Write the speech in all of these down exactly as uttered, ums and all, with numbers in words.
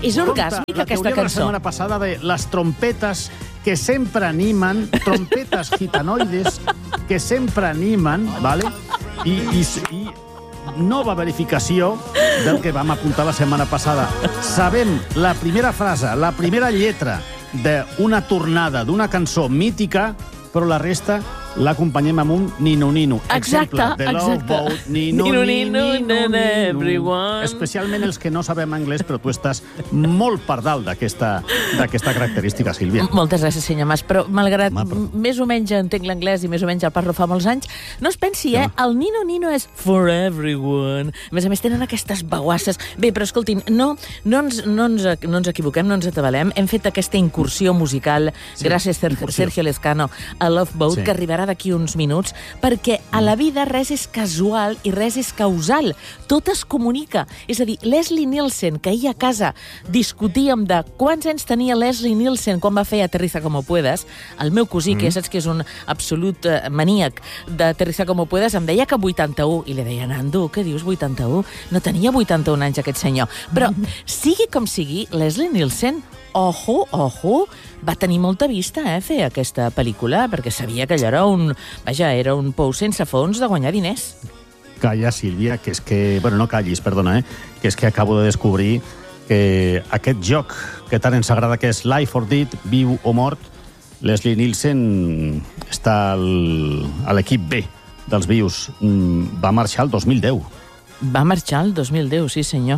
És orgàsmica, aquesta cançó. La setmana passada de les trompetes que sempre animen, trompetes gitanoides que sempre animen, ¿vale? I, i, i nova verificació del que vam apuntar la setmana passada. Sabem la primera frase, la primera lletra d'una tornada, d'una cançó mítica, però la resta l'acompanyem amb un nino-nino. Exacte, exemple, The Love exacte. Boat, nino-nino, everyone. Especialment els que no sabem anglès, però tu estàs molt per dalt d'aquesta d'aquesta característica, Sílvia. Moltes gràcies, senyor Mas, però malgrat Home, però- més o menys entenc l'anglès i més o menys el parlo fa molts anys, no es pensi, eh? El nino-nino és for everyone. A més a més, tenen aquestes veuasses. Bé, però escoltin, no, no, ens, no, ens, no ens equivoquem, no ens atabalem. Hem fet aquesta incursió musical, Sí, gràcies Ser- incursió. Sergio Lescano, a Love Boat, Sí. que arribarà d'aquí uns minuts, perquè a la vida res és casual i res és causal. Tot es comunica. És a dir, Leslie Nielsen, que ahir a casa discutíem de quants anys tenia Leslie Nielsen quan va fer Aterriza como puedas, el meu cosí, mm. que ja saps que és un absolut uh, maníac d'Aterriza como puedas, em deia que vuitanta-u, i li deia, Nando, què dius, vuitanta-u? No tenia vuitanta-un anys aquest senyor. Però, sigui com sigui, Leslie Nielsen, ojo, ojo, va tenir molta vista, eh, fer aquesta pel·lícula, perquè sabia que allò era un... Vaja, era un pou sense fons de guanyar diners. Calla, Sílvia, que és que... Bueno, no callis, perdona, eh? Que és que acabo de descobrir que aquest joc que tant ens agrada, que és Life or Dead, viu o mort, Leslie Nielsen està al, a l'equip B dels vius. Mm, Va marxar el dos mil deu. Va marxar el dos mil deu, sí senyor.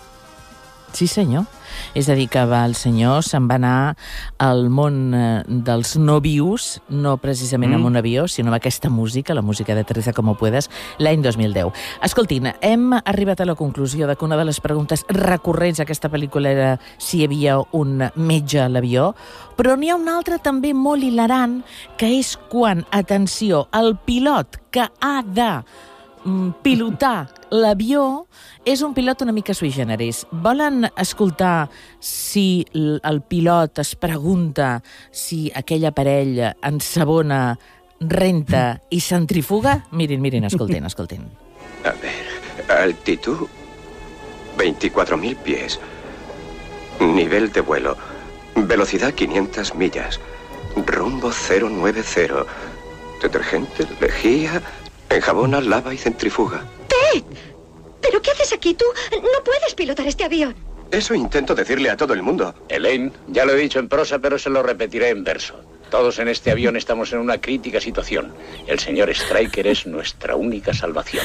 Sí senyor. És a dir, que va, el senyor se'n va anar al món eh, dels no vius, no precisament mm. amb un avió, sinó amb aquesta música, la música de Aterriza como puedas, l'any dos mil deu. Escoltin, hem arribat a la conclusió de que una de les preguntes recurrents a aquesta pel·lícula era si hi havia un metge a l'avió, però n'hi ha una altra també molt hilarant, que és quan, atenció, el pilot que ha de pilotar l'avió és un pilot una mica sui generis. Volen escoltar si el pilot es pregunta si aquell aparell ensabona, renta i centrifuga? Mirin, mirin, escoltin, escoltin. A ver, altitud veinticuatro mil pies. Nivel de vuelo. Velocidad quinientas millas. Rumbo cero nueve cero. Detergente, lejía, enjabona, lava y centrifuga. ¡Ted! ¿Pero qué haces aquí tú? No puedes pilotar este avión. Eso intento decirle a todo el mundo. Elaine, ya lo he dicho en prosa, pero se lo repetiré en verso. Todos en este avión estamos en una crítica situación. El señor Stryker es nuestra única salvación.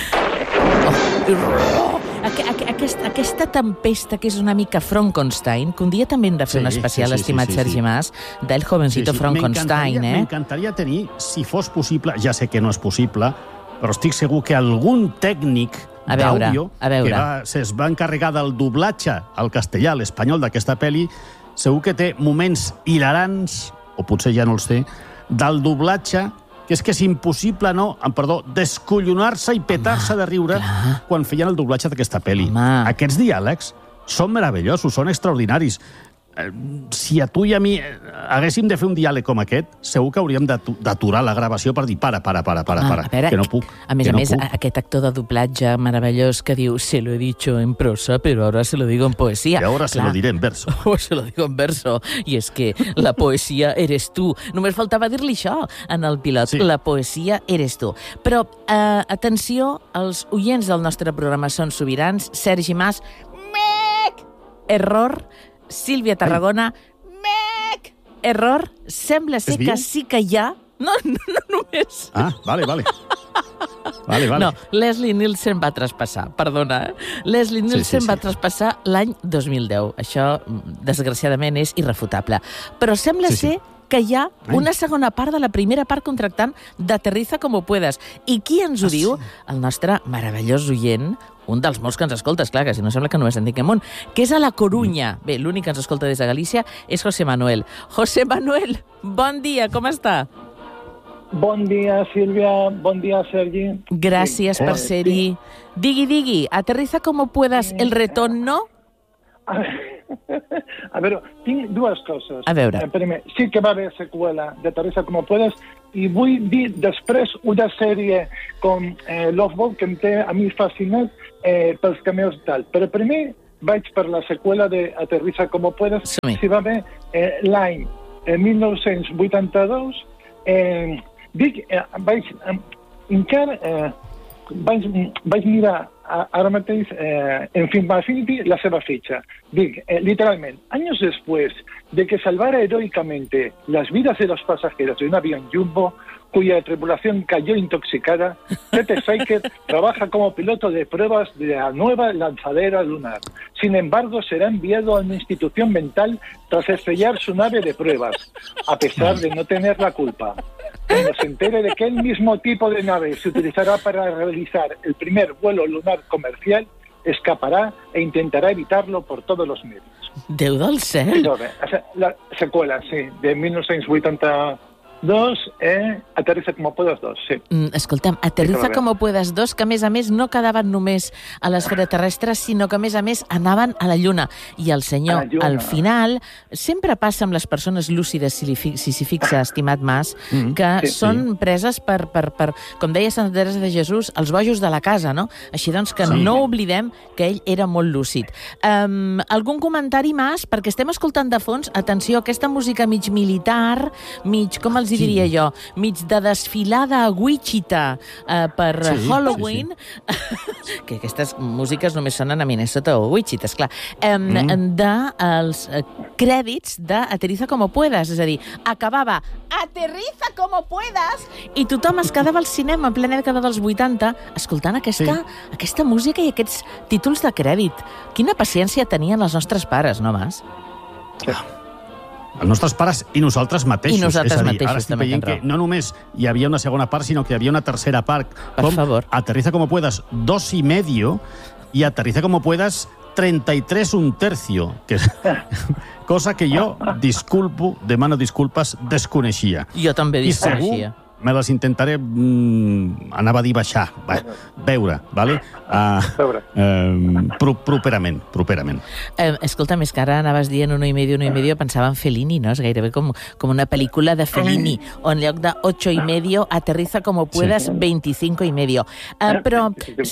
Oh, aqu aqu aquesta, aquesta tempesta que és una mica Frankenstein, que un dia també hem de fer Sí, un especial, sí, sí, estimat sí, sí, Sergi sí. Mas, del jovencito Frankenstein, eh? M'encantaria tenir, si fos possible, ja sé que no és possible, però estic segur que algun tècnic A veure, d'àudio a veure. que va, es va encarregar del doblatge al castellà, a l'espanyol d'aquesta pel·li, segur que té moments hilarants, o potser ja no els té, del doblatge, que és que és impossible, no, em perdó, descollonar-se i petar-se de riure clar. quan feien el doblatge d'aquesta pel·li. Home. Aquests diàlegs són meravellosos, són extraordinaris. Eh, Si a tu i a mi eh, haguéssim de fer un diàleg com aquest, segur que hauríem d'atu- d'aturar la gravació per dir para, para, para, para, Home, para, a veure, que no puc. A més que a no més, puc. aquest actor de doblatge meravellós que diu se lo he dicho en prosa, pero ahora se lo digo en poesía. I ahora se lo diré en verso. O se lo digo en verso. I és que la poesia eres tu. Només faltava dir-li això en el pilot. Sí. La poesia eres tu. Però, eh, atenció, els oients del nostre programa són sobirans. Sergi Mas, mec! Error. Sílvia Tarragona, mec! Error. Sembla ser Desvio? que sí que hi ha... No, no, no només... Ah, vale, vale. Vale, vale. No, Leslie Nielsen va traspassar, perdona, eh? Leslie Nielsen sí, sí. va traspassar l'any dos mil deu. Això, desgraciadament, és irrefutable. Però sembla Sí, sí. ser que hi ha Ai. una segona part de la primera part contractant d'Aterriza como puedas. I qui ens ho Ah, diu? sí? El nostre meravellós oient, un dels molts que ens escoltes, clar, que si no sembla que només en dic amunt, que és a la Corunya. Bé, l'únic que ens escolta des de Galícia és José Manuel. José Manuel, bon dia, com està? Bon dia, Sílvia. Bon dia, Sergi. Gràcies Sí. per Eh, ser-hi. Digui, digui, Aterriza como puedas, el retorno? A veure, a veure, tinc dues coses. A veure. Eh, primer, sí que va haver seqüela de Aterriza como puedas i vull dir després una sèrie com eh, Love Boat que em té a mi fascinat eh, pels cameos i tal. Però primer vaig per la seqüela de Aterriza como puedas. Sí. Si va bé, eh, l'any eh, mil nou-cents vuitanta-dos, eh, dic, eh, vaig, eh, encara, eh, vaig, vaig mirar a, ara mateix eh, en Film Affinity la seva fitxa. Dic, eh, literalment, años después de que salvara heroicamente las vidas de los pasajeros de un avión Jumbo, cuya tripulación cayó intoxicada, Peter Sackett trabaja como piloto de pruebas de la nueva lanzadera lunar. Sin embargo, será enviado a una institución mental tras estrellar su nave de pruebas, a pesar de no tener la culpa. Cuando se entere de que el mismo tipo de nave se utilizará para realizar el primer vuelo lunar comercial, escapará e intentará evitarlo por todos los medios. Déu del cel! La secuela, sí, de mil nou-cents vuitanta-dos, eh, Aterriza como puedas dos, sí. Mm, escolta'm, Aterriza sí, como puedas dos, que a més a més no quedaven només a l'esfera terrestre, sinó que a més a més anaven a la Lluna. I el senyor, al final, sempre passa amb les persones lúcides, si, li fi, si s'hi fixa, estimat Mas, mm, que sí, són sí. preses per, per, per, com deia Santa Teresa de Jesús, els bojos de la casa, no? Així doncs que sí. no oblidem que ell era molt lúcid. Um, algun comentari, Mas? Perquè estem escoltant de fons, atenció, aquesta música mig militar, mig, com els hi diria jo, mig de desfilada a Wichita uh, per sí, Halloween, sí, sí. que aquestes músiques només sonen a Minnesota o Wichita, esclar, um, mm. dels uh, crèdits d'Aterriza como puedas, és a dir, acabava Aterriza como puedas i tothom es quedava al cinema en plena dècada dels vuitanta escoltant aquesta, sí. aquesta música i aquests títols de crèdit. Quina paciència tenien els nostres pares, no, Mas? Sí. Els nostres pares i nosaltres mateixos. I nosaltres és a dir, mateixos, ara estic veient que no només hi havia una segona part, sinó que hi havia una tercera part. Per com favor. Aterriza como puedas dos y medio y Aterriza como puedas treinta y tres un tercio. Que és... cosa que jo, disculpo, demano disculpes, desconeixia. Jo també desconeixia. Me les intentaré, mm, anava a dir baixar, va, veure, vale? Uh, uh, pro, properament, properament. Eh, escolta, més que ara anaves dient uno i medio, uno i medio, pensava en Fellini, no? És gairebé com, com una pel·lícula de Fellini, on en lloc de ocho y medio, Aterriza como puedas, sí. veinticinco y medio. Uh, però,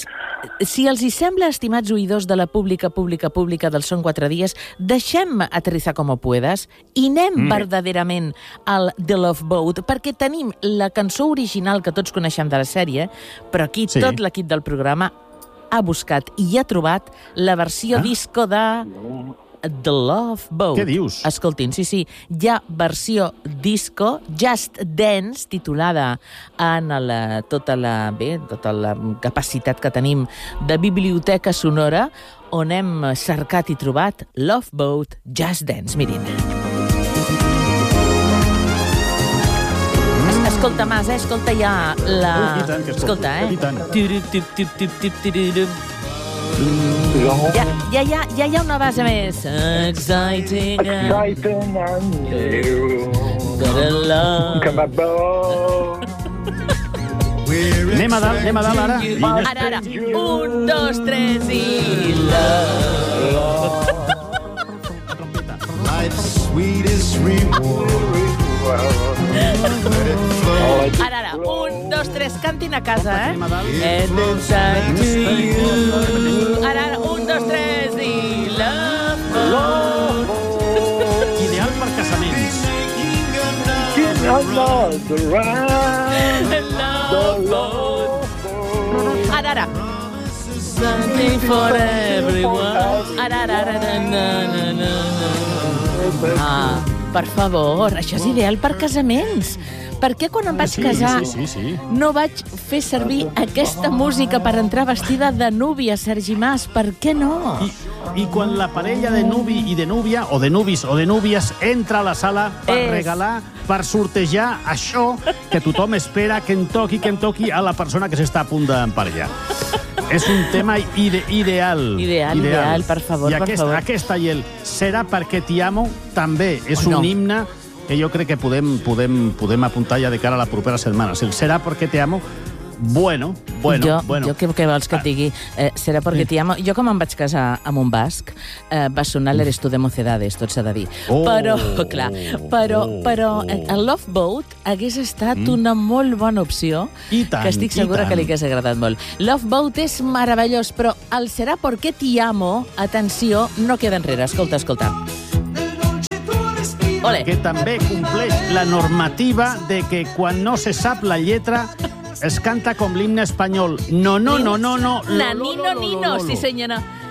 si els hi sembla, estimats oïdors de la pública, pública, pública del Són quatre dies, deixem Aterriza como puedas i anem mm. verdaderament al The Love Boat, perquè tenim la cançó original que tots coneixem de la sèrie, però aquí sí. tot l'equip del programa ha buscat i ha trobat la versió ah? disco de The Love Boat. Què dius? Escoltin, sí, sí, hi ha versió disco, Just Dance, titulada en la, tota, la, bé, tota la capacitat que tenim de biblioteca sonora, on hem cercat i trobat Love Boat, Just Dance. Mirin. Escolta, Mas, eh? Escolta ja la... Oh, tant, escolta, eh? Tant. Ja, ja, ja, ja hi ha una base més. Exciting and... Exciting and new. Gotta love. Come on. Anem a dalt, anem a dalt, ara. Ara, ara. Un, dos, tres i... Love. Life's sweetest reward. Ara, ara, un, dos, tres, cantin a casa, eh? And inside to you. Ara, ara, un, dos, tres i love. Ideal per casaments. Ara, ara. Something for everyone. Ara, ara, ara, na, na, na, na. Ah, per favor, això és ideal per casaments. Per què quan em vaig sí, casar sí, sí, sí. no vaig fer servir aquesta música per entrar vestida de núvia, Sergi Mas? Per què no? I, I quan la parella de nuvi i de núvia, o de nuvis o de núvies, entra a la sala per És... regalar, per sortejar això que tothom espera que en toqui, que en toqui a la persona que s'està a punt d'emparellar. És un tema ide ideal. Ideal, ideal, ideal, per favor, I per aquest, favor. aquesta i el Serà perquè t'hi amo també és oh, no. un himne que jo crec que podem, podem, podem apuntar ja de cara a la propera setmana. El Serà perquè te amo Bueno, bueno, jo, bueno. Jo què, què vols que et digui? Eh, serà perquè t'hi amo. Jo, com em vaig casar amb un basc, eh, va sonar l'Eres tu de Mocedades, tot s'ha de dir. Oh, però, clar, però, però oh. el Love Boat hagués estat mm. una molt bona opció, I tant, que estic segura i que tant. li hagués agradat molt. Love Boat és meravellós, però el Serà perquè t'hi amo, atenció, no queda enrere. Escolta, escolta. Ole. Que també compleix la normativa de que quan no se sap la lletra es canta com l'himne espanyol. No, no, no, no, no. Nanino, nino, sí senyora.